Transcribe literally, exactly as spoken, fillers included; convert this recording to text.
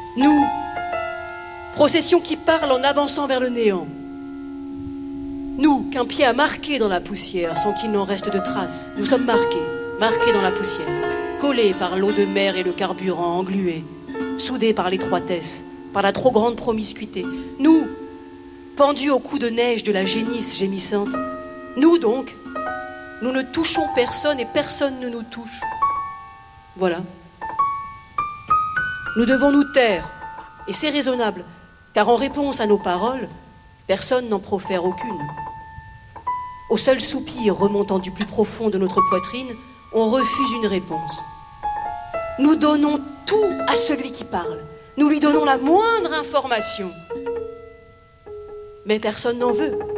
Nous, procession qui parle en avançant vers le néant. Nous, qu'un pied a marqué dans la poussière sans qu'il n'en reste de traces. Nous sommes marqués, marqués dans la poussière, collés par l'eau de mer et le carburant englué, soudés par l'étroitesse, par la trop grande promiscuité. Nous, pendus au cou de neige de la génisse gémissante. Nous donc, nous ne touchons personne et personne ne nous touche. Voilà. Nous devons nous taire, et c'est raisonnable, car en réponse à nos paroles, personne n'en profère aucune. Au seul soupir remontant du plus profond de notre poitrine, on refuse une réponse. Nous donnons tout à celui qui parle. Nous lui donnons la moindre information. Mais personne n'en veut.